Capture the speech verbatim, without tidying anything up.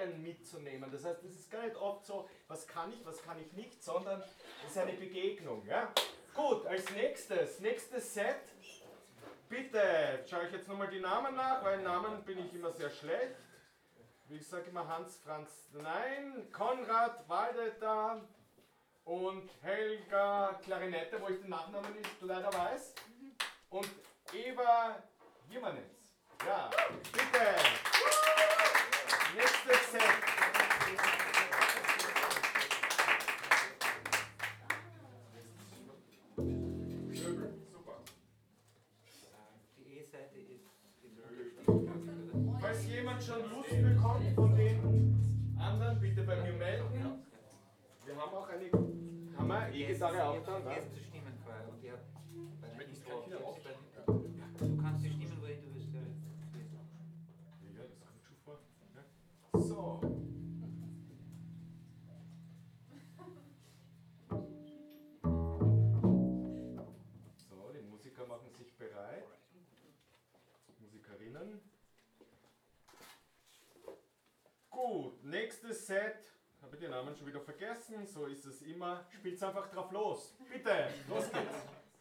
Sphären mitzunehmen. Das heißt, es ist gar nicht oft so, was kann ich, was kann ich nicht, sondern es ist eine Begegnung. Ja? Gut, als nächstes, nächstes Set. Bitte, schaue ich jetzt nochmal die Namen nach, weil Namen bin ich immer sehr schlecht. Wie ich sage immer Hans, Franz, nein, Konrad, Waldeter und Helga, Klarinette, wo ich den Nachnamen nicht leider weiß. Und Eva Jimenez. Ja, bitte. Nächstes Set. Super. Die E-Seite ist im Falls jemand schon Lust bekommt von den anderen, bitte bei mir melden. Wir haben auch eine, haben wir E-Gitarre auch da, ne? zu stimmen vorher. Und ich hab bei der Info, du kannst die stimmen, wo du willst. Ja, das kommt schon vor. Ja. So. So, die Musiker machen sich bereit. Musikerinnen. Gut, nächstes Set. Habe ich den Namen schon wieder vergessen, so ist es immer. Spielt's einfach drauf los. Bitte, los geht's.